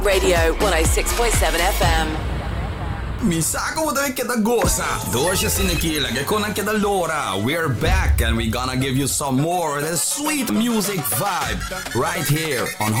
Radio 106.7 FM. Mi sa come devi che da goza. Doce sinekila, che con anche da l'ora. We're back and we're gonna give you some more of the sweet music vibe right here on